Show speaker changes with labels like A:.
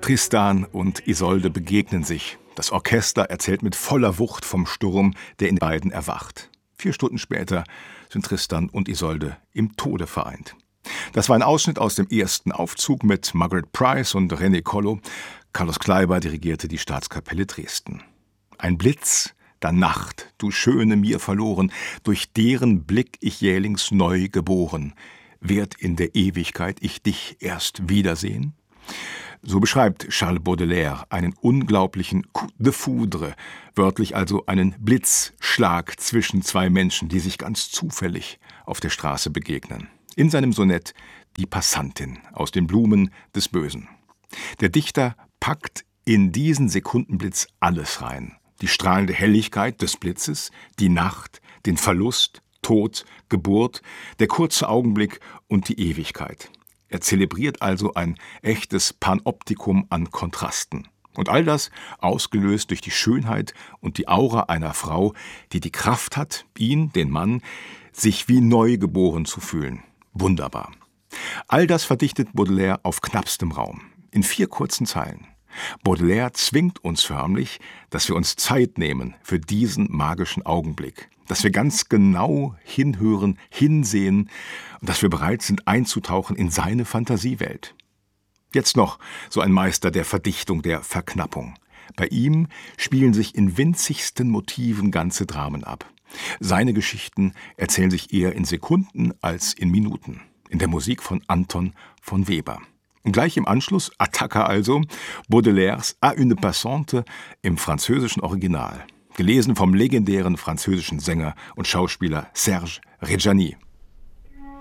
A: Tristan und Isolde begegnen sich. Das Orchester erzählt mit voller Wucht vom Sturm, der in beiden erwacht. 4 Stunden später sind Tristan und Isolde im Tode vereint. Das war ein Ausschnitt aus dem ersten Aufzug mit Margaret Price und René Collo. Carlos Kleiber dirigierte die Staatskapelle Dresden. Ein Blitz der Nacht, du Schöne mir verloren, durch deren Blick ich jählings neu geboren. Werd in der Ewigkeit ich dich erst wiedersehen? So beschreibt Charles Baudelaire einen unglaublichen coup de foudre, wörtlich also einen Blitzschlag zwischen 2 Menschen, die sich ganz zufällig auf der Straße begegnen. In seinem Sonett Die Passantin aus den Blumen des Bösen. Der Dichter packt in diesen Sekundenblitz alles rein. Die strahlende Helligkeit des Blitzes, die Nacht, den Verlust, Tod, Geburt, der kurze Augenblick und die Ewigkeit. Er zelebriert also ein echtes Panoptikum an Kontrasten. Und all das ausgelöst durch die Schönheit und die Aura einer Frau, die die Kraft hat, ihn, den Mann, sich wie neu geboren zu fühlen. Wunderbar. All das verdichtet Baudelaire auf knappstem Raum, in 4 kurzen Zeilen. Baudelaire zwingt uns förmlich, dass wir uns Zeit nehmen für diesen magischen Augenblick, dass wir ganz genau hinhören, hinsehen und dass wir bereit sind einzutauchen in seine Fantasiewelt. Jetzt noch so ein Meister der Verdichtung, der Verknappung. Bei ihm spielen sich in winzigsten Motiven ganze Dramen ab. Seine Geschichten erzählen sich eher in Sekunden als in Minuten. In der Musik von Anton von Weber. Und gleich im Anschluss, Attacca also, Baudelaires À une passante im französischen Original. Gelesen vom legendären französischen Sänger und Schauspieler Serge Reggiani.